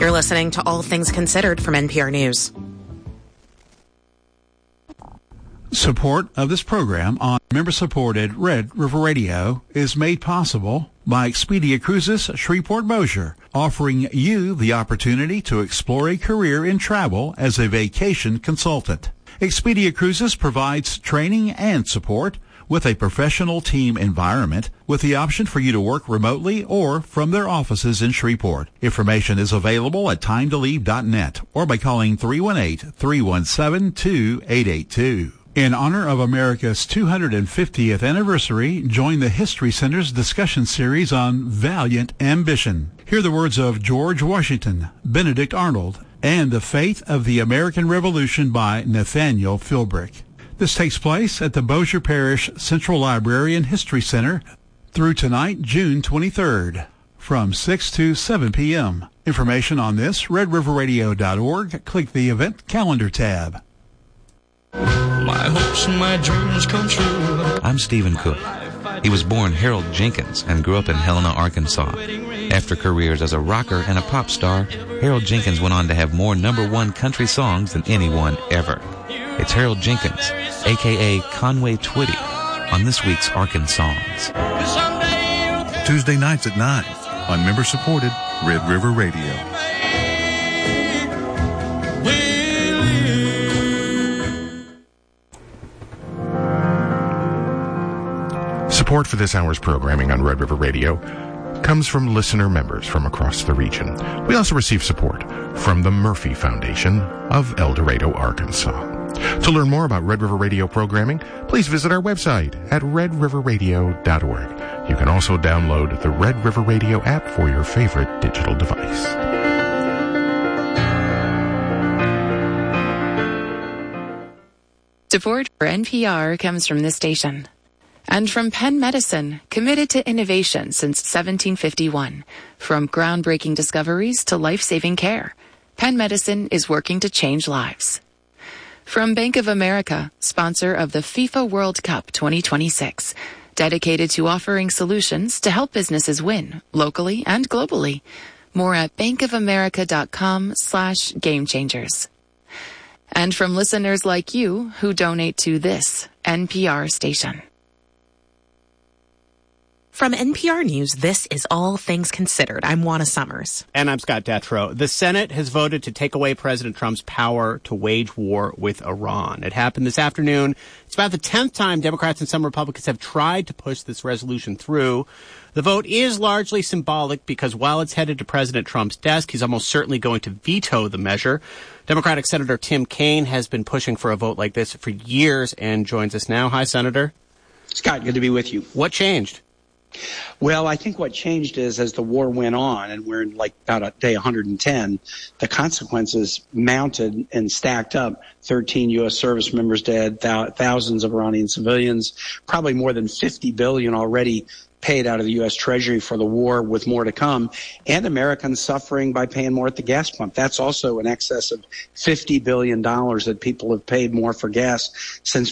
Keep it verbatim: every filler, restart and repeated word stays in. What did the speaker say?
You're listening to All Things Considered from N P R News. Support of this program on member-supported Red River Radio is made possible by Expedia Cruises Shreveport Bossier, offering you the opportunity to explore a career in travel as a vacation consultant. Expedia Cruises provides training and support with a professional team environment with the option for you to work remotely or from their offices in Shreveport. Information is available at time to leave dot net or by calling three one eight, three one seven, two eight eight two. In honor of America's two hundred fiftieth anniversary, join the History Center's discussion series on Valiant Ambition. Hear the words of George Washington, Benedict Arnold, and The Faith of the American Revolution by Nathaniel Philbrick. This takes place at the Bossier Parish Central Library and History Center through tonight, June twenty-third, from six to seven p.m. Information on this, red river radio dot org. Click the Event Calendar tab. My hopes and my dreams come true. I'm Stephen Cook. He was born Harold Jenkins and grew up in Helena, Arkansas. After careers as a rocker and a pop star, Harold Jenkins went on to have more number one country songs than anyone ever. It's Harold Jenkins, a k a. Conway Twitty, on this week's Arkansongs. Tuesday nights at nine on member-supported Red River Radio. Support for this hour's programming on Red River Radio comes from listener members from across the region. We also receive support from the Murphy Foundation of El Dorado, Arkansas. To learn more about Red River Radio programming, please visit our website at red river radio dot org. You can also download the Red River Radio app for your favorite digital device. Support for N P R comes from this station. And from Penn Medicine, committed to innovation since seventeen fifty-one. From groundbreaking discoveries to life-saving care, Penn Medicine is working to change lives. From Bank of America, sponsor of the FIFA World Cup twenty twenty-six, dedicated to offering solutions to help businesses win, locally and globally. More at bankofamerica.com slash game changers. And from listeners like you who donate to this N P R station. From N P R News, this is All Things Considered. I'm Juana Summers. And I'm Scott Detrow. The Senate has voted to take away President Trump's power to wage war with Iran. It happened this afternoon. It's about the tenth time Democrats and some Republicans have tried to push this resolution through. The vote is largely symbolic because while it's headed to President Trump's desk, he's almost certainly going to veto the measure. Democratic Senator Tim Kaine has been pushing for a vote like this for years and joins us now. Hi, Senator. Scott, good to be with you. What changed? Well, I think what changed is as the war went on, and we're in like about day one hundred ten, the consequences mounted and stacked up. thirteen U S service members dead, th- thousands of Iranian civilians, probably more than fifty billion dollars already paid out of the U S Treasury for the war with more to come, and Americans suffering by paying more at the gas pump. That's also in excess of fifty billion dollars that people have paid more for gas since